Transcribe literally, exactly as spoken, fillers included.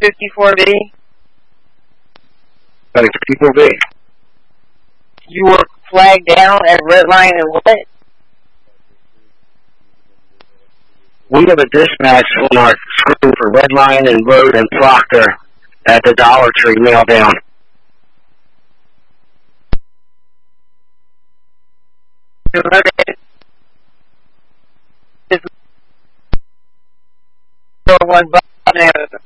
fifty-four B? Medic fifty-four B. You were flagged down at Redline and what? We have a dispatch from our crew for Redline and Road and Proctor at the Dollar Tree mail down. One button.